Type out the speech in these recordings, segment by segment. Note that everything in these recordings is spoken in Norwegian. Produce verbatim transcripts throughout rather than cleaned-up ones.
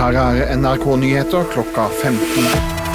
Her er N R K-nyheter klokka femten.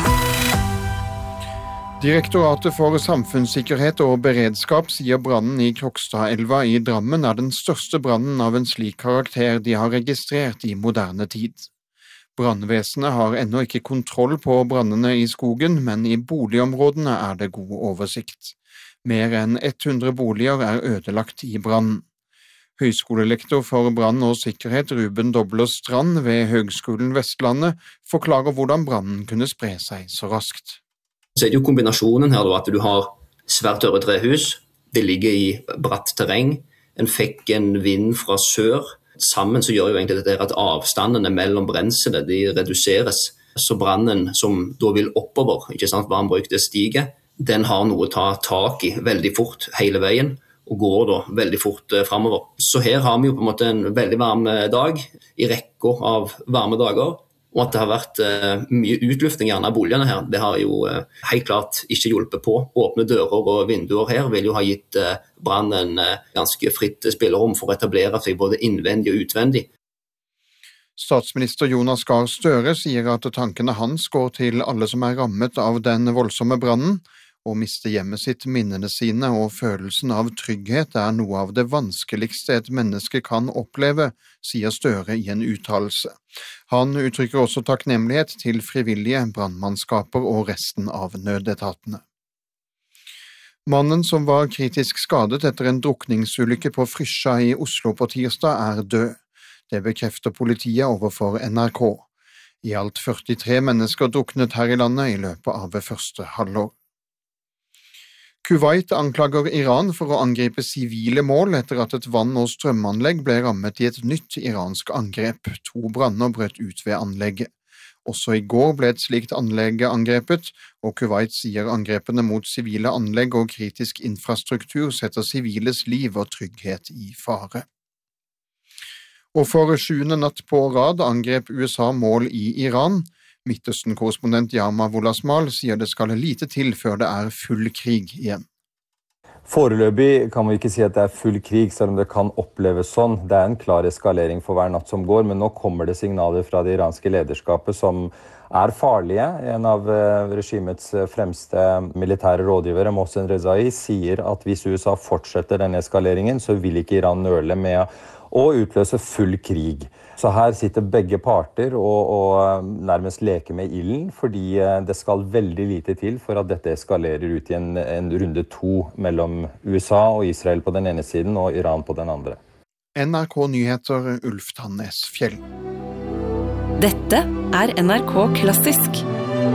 Direktoratet for samfunnssikkerhet og beredskap sier brannen i Krokstadelva i Drammen er den største brannen av en slik karakter de har registrert i moderne tid. Brannvesenet har ennå ikke kontroll på brannene i skogen, men i boligområdene er det god oversikt. Mer enn hundre boliger er ødelagt i brannen. Høyskolelektor for brann og sikkerhet Ruben Dobler Strand ved Høgskolen Vestlandet forklarer hvordan brannen kunne spre seg så raskt. Så er det jo kombinasjonen her da, at du har svært tørre trehus, det ligger i bratt terreng, en fikk en vind fra sør. Sammen så gjør jo egentlig dette at avstandene mellom brensene de reduseres. Så brannen som da vil oppover, ikke sant, varmbruk det stiger, den har noe å ta tak i veldig fort hele veien, og går da veldig fort eh, fremover. Så her har vi jo på en måte en veldig varm dag, i rekker av varme dager, og at det har vært eh, mye utlufting gjerne av boligene her, det har jo eh, helt klart ikke hjulpet på. Åpne dører og vinduer her vil jo ha gitt eh, brannen eh, ganske fritt spillerom for å etablere seg både innvendig og utvendig. Statsminister Jonas Gahr Støre sier at tankene hans går til alle som er rammet av den voldsomme brannen, Å miste hjemmet sitt, minnene sine og følelsen av trygghet er noe av det vanskeligste et menneske kan oppleve, sier Støre i en uttalelse. Han uttrykker også takknemlighet til frivillige, brannmannskaper og resten av nødetatene. Mannen som var kritisk skadet etter en drukningsulykke på Frysja i Oslo på tirsdag er død. Det bekrefter politiet overfor N R K. I alt førtitre mennesker druknet her i landet i løpet av første halvår. Kuwait anklager Iran for å angripe sivile mål etter at et vann- og strømanlegg ble rammet i et nytt iransk angrep. To branner brøt ut ved anlegget. Også i går ble et slikt anlegg angrepet, og Kuwait sier angrepene mot sivile anlegg og kritisk infrastruktur setter siviles liv og trygghet i fare. Og for sjuende natt på rad angrep U S A mål i Iran. Midtøsten-korrespondent Yama Wolasmal sier det skal lite til før det er full krig igjen. Foreløpig kan vi ikke si at det er full krig, selv om det kan oppleves sånn. Det er en klar eskalering for hver natt som går, men nå kommer det signaler fra det iranske lederskapet som er farlige. En av regimets fremste militære rådgivere, Mohsen Rezai, sier at hvis U S A fortsetter denne eskaleringen, så vil ikke Iran nøle med å utløse full krig. Så her sitter begge parter og, og nærmest leker med ilden, fordi det skal veldig lite til for at dette eskalerer ut i en, en runde to mellom U S A og Israel på den ene siden og Iran på den andre. N R K-nyheter Ulf Tannes Fjell. Dette er N R K Klassisk.